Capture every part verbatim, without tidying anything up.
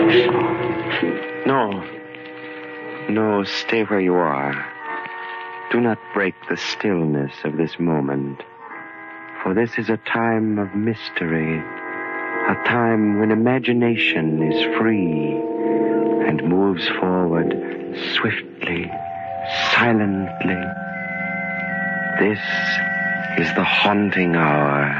No. No, stay where you are. Do not break the stillness of this moment. For this is a time of mystery. A time when imagination is free and moves forward swiftly, silently. This is the haunting hour.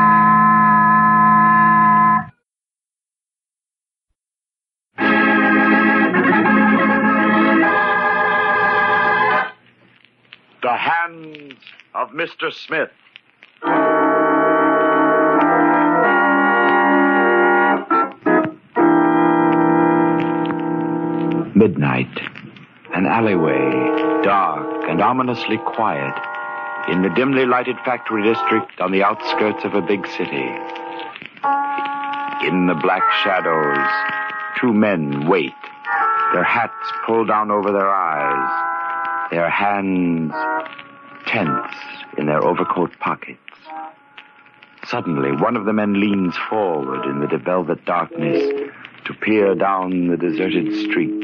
The Hands of Mister Smith. Midnight. An alleyway, dark and ominously quiet, in the dimly lighted factory district on the outskirts of a big city. In the black shadows, two men wait, their hats pulled down over their eyes, their hands tense in their overcoat pockets. Suddenly, one of the men leans forward in the velvet darkness to peer down the deserted street.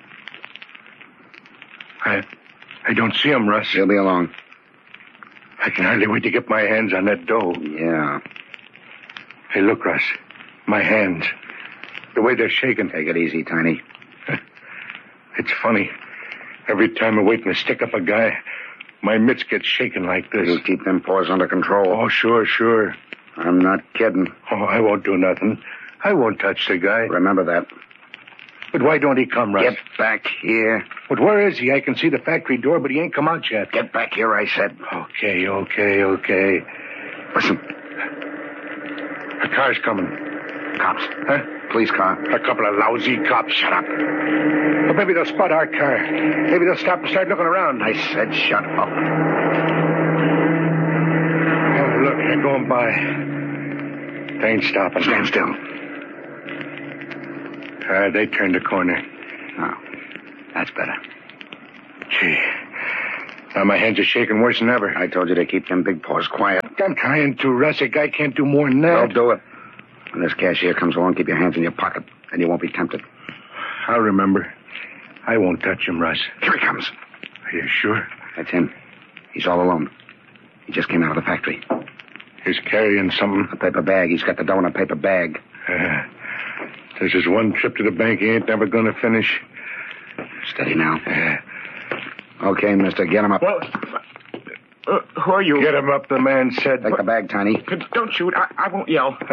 I, I don't see him, Russ. He'll be along. I can hardly wait to get my hands on that dough. Yeah. Hey, look, Russ. My hands. The way they're shaking. Take it easy, Tiny. It's funny. Every time I wait to stick up a guy, my mitts get shaking like this. You keep them paws under control. Oh, sure, sure. I'm not kidding. Oh, I won't do nothing. I won't touch the guy. Remember that. But why don't he come, Russ? Get back here. But where is he? I can see the factory door, but he ain't come out yet. Get back here, I said. Okay, okay, okay. Listen. A car's coming. Cops. Huh? Police car. A couple of lousy cops. Shut up. But maybe they'll spot our car. Maybe they'll stop and start looking around. I said shut up. Oh, look, they're going by. They ain't stopping. Stand still. Uh, they turned the corner. Oh, that's better. Gee. Now my hands are shaking worse than ever. I told you to keep them big paws quiet. I'm trying to, Russ. A guy can't do more than that. Don't do it. When this cashier comes along, keep your hands in your pocket, and you won't be tempted. I'll remember. I won't touch him, Russ. Here he comes. Are you sure? That's him. He's all alone. He just came out of the factory. He's carrying something. A paper bag. He's got the dough in a paper bag. Uh, this is one trip to the bank he ain't never going to finish. Steady now. Uh, okay, mister, get him up. Well, uh, who are you? Get him up, the man said. Take the bag, Tiny. Don't shoot. I, I won't yell.